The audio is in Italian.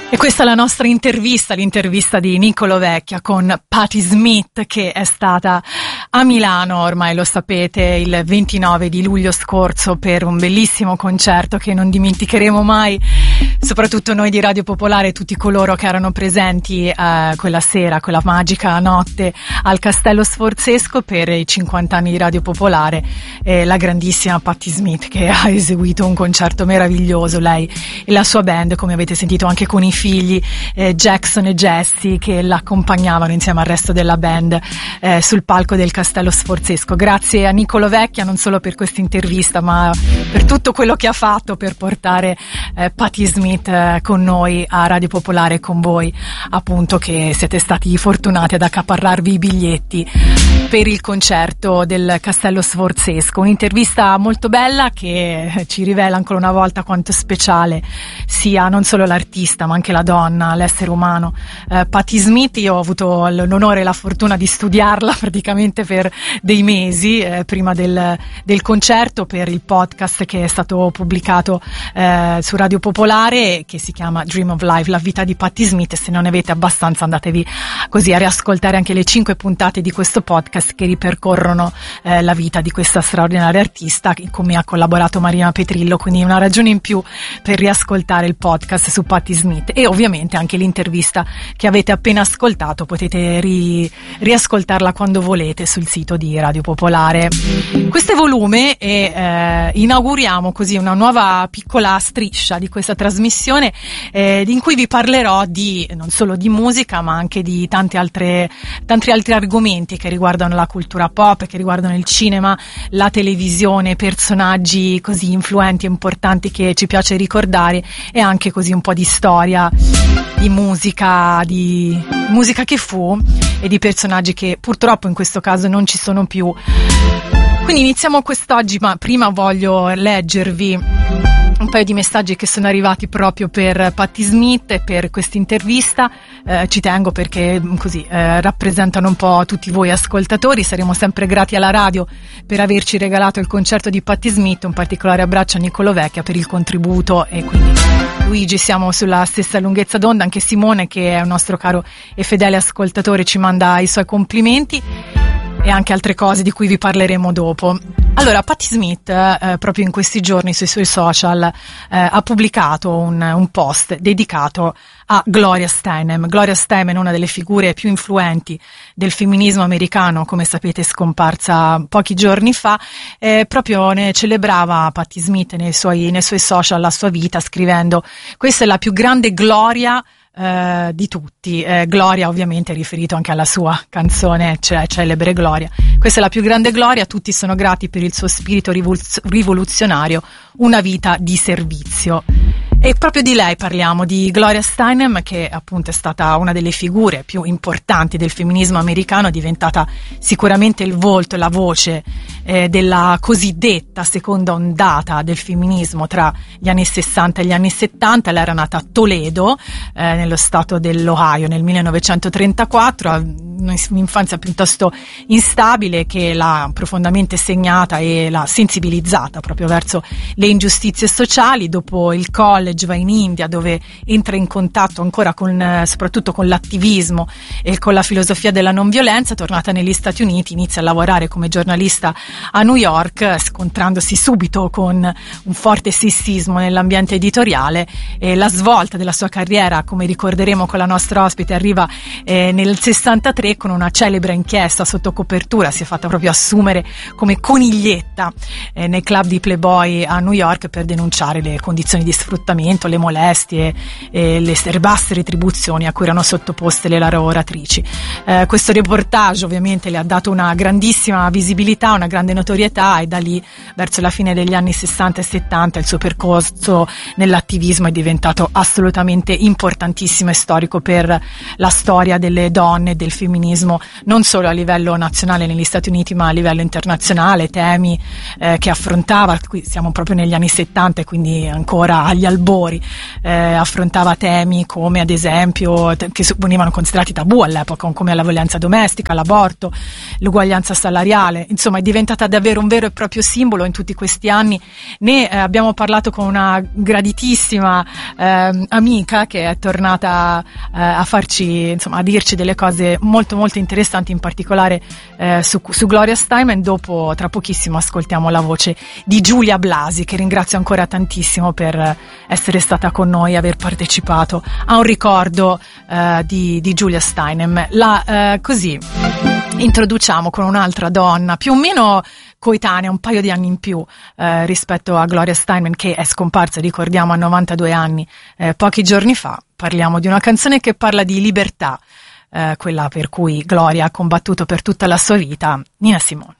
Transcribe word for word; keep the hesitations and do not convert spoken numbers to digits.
E questa è la nostra intervista, l'intervista di Niccolo Vecchia con Patti Smith, che è stata a Milano, ormai lo sapete, il ventinove di luglio scorso per un bellissimo concerto che non dimenticheremo mai, soprattutto noi di Radio Popolare e tutti coloro che erano presenti eh, quella sera, quella magica notte al Castello Sforzesco per i cinquanta anni di Radio Popolare, eh, la grandissima Patti Smith che ha eseguito un concerto meraviglioso, lei e la sua band, come avete sentito anche con i figli eh, Jackson e Jessie che l'accompagnavano insieme al resto della band eh, sul palco del Castello Sforzesco. Grazie a Niccolo Vecchia non solo per questa intervista ma per tutto quello che ha fatto per portare eh, Patti Smith eh, con noi a Radio Popolare e con voi, appunto, che siete stati fortunati ad accaparrarvi i biglietti per il concerto del Castello Sforzesco. Un'intervista molto bella che ci rivela ancora una volta quanto speciale sia non solo l'artista ma anche la donna, l'essere umano. eh, Patti Smith, io ho avuto l'onore e la fortuna di studiarla praticamente per dei mesi eh, prima del, del concerto, per il podcast che è stato pubblicato eh, su Radio Popolare, che si chiama Dream of Life, la vita di Patti Smith. Se non ne avete abbastanza andatevi così a riascoltare anche le cinque puntate di questo podcast che ripercorrono eh, la vita di questa straordinaria artista con cui ha collaborato Marina Petrillo, quindi una ragione in più per riascoltare il podcast su Patti Smith. E ovviamente anche l'intervista che avete appena ascoltato potete ri- riascoltarla quando volete sul sito di Radio Popolare. Questo è Volume e eh, inauguriamo così una nuova piccola striscia di questa trasmissione eh, in cui vi parlerò di non solo di musica ma anche di tante altre, tanti altri argomenti che riguardano la cultura pop, che riguardano il cinema, la televisione, personaggi così influenti e importanti che ci piace ricordare, e anche così un po' di storia, di musica, di musica che fu e di personaggi che purtroppo in questo caso non ci sono più. Quindi iniziamo quest'oggi, ma prima voglio leggervi un paio di messaggi che sono arrivati proprio per Patti Smith e per questa intervista. Eh, ci tengo perché così eh, rappresentano un po' tutti voi ascoltatori. Saremo sempre grati alla radio per averci regalato il concerto di Patti Smith. Un particolare abbraccio a Niccolo Vecchia per il contributo, e quindi Luigi siamo sulla stessa lunghezza d'onda. Anche Simone, che è un nostro caro e fedele ascoltatore, ci manda i suoi complimenti e anche altre cose di cui vi parleremo dopo. Allora, Patti Smith eh, proprio in questi giorni sui suoi social eh, ha pubblicato un, un post dedicato a Gloria Steinem. Gloria Steinem è una delle figure più influenti del femminismo americano, come sapete, scomparsa pochi giorni fa. Eh, proprio ne celebrava Patti Smith nei suoi, nei suoi social la sua vita, scrivendo: questa è la più grande gloria Uh, di tutti. eh, Gloria ovviamente è riferito anche alla sua canzone, cioè celebre Gloria. Questa è la più grande gloria, tutti sono grati per il suo spirito rivoluz- rivoluzionario, una vita di servizio. E proprio di lei parliamo, di Gloria Steinem, che appunto è stata una delle figure più importanti del femminismo americano, è diventata sicuramente il volto e la voce eh, della cosiddetta seconda ondata del femminismo tra gli anni sessanta e gli anni settanta. Lei era nata a Toledo, eh, nello stato dell'Ohio, nel millenovecentotrentaquattro, un'infanzia piuttosto instabile che l'ha profondamente segnata e l'ha sensibilizzata proprio verso le ingiustizie sociali. Dopo il college va in India, dove entra in contatto ancora con, soprattutto con l'attivismo e con la filosofia della non violenza. Tornata negli Stati Uniti, inizia a lavorare come giornalista a New York, scontrandosi subito con un forte sessismo nell'ambiente editoriale. E la svolta della sua carriera, come ricorderemo con la nostra ospite, arriva eh, nel sessantatré con una celebre inchiesta sotto copertura. Si è fatta proprio assumere come coniglietta eh, nei club di Playboy a New York per denunciare le condizioni di sfruttamento, le molestie e le basse retribuzioni a cui erano sottoposte le lavoratrici. Eh, questo reportage ovviamente le ha dato una grandissima visibilità, una grande notorietà, e da lì verso la fine degli anni sessanta e settanta il suo percorso nell'attivismo è diventato assolutamente importantissimo e storico per la storia delle donne e del femminismo, non solo a livello nazionale negli Stati Uniti ma a livello internazionale. Temi eh, che affrontava, qui siamo proprio negli anni settanta e quindi ancora agli albori albori, eh, affrontava temi come ad esempio t- che venivano considerati tabù all'epoca, come la violenza domestica, l'aborto, l'uguaglianza salariale. Insomma, è diventata davvero un vero e proprio simbolo in tutti questi anni. Ne eh, abbiamo parlato con una graditissima eh, amica che è tornata eh, a farci, insomma, a dirci delle cose molto molto interessanti, in particolare eh, su, su Gloria Steinem. Dopo, tra pochissimo, ascoltiamo la voce di Giulia Blasi, che ringrazio ancora tantissimo per essere stata con noi, aver partecipato a un ricordo eh, di, di Giulia Steinem. La eh, così introduciamo con un'altra donna più o meno coetanea, un paio di anni in più eh, rispetto a Gloria Steinem, che è scomparsa, ricordiamo, a novantadue anni eh, pochi giorni fa. Parliamo di una canzone che parla di libertà, eh, quella per cui Gloria ha combattuto per tutta la sua vita, Nina Simone.